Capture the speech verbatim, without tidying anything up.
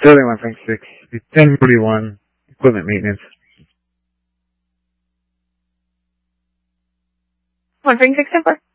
Sterling one Frank six, ten forty-one, equipment maintenance. one Frank six ten four.